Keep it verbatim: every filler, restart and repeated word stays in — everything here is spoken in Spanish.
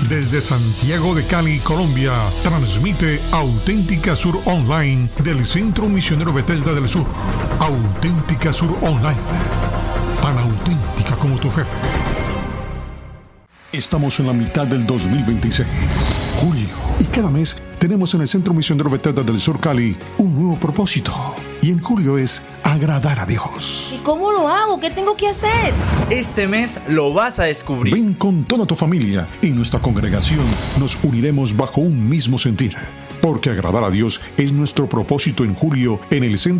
Desde Santiago de Cali, Colombia, transmite Auténtica Sur Online del Centro Misionero Bethesda del Sur. Auténtica Sur Online, tan auténtica como tu fe. Estamos en la mitad del dos mil veintiséis, julio, y cada mes tenemos en el Centro Misionero Bethesda del Sur Cali un nuevo propósito. Y en julio es agradar a Dios. ¿Y cómo lo hago? ¿Qué tengo que hacer? Este mes lo vas a descubrir. Ven con toda tu familia y nuestra congregación nos uniremos bajo un mismo sentir. Porque agradar a Dios es nuestro propósito en julio en el Centro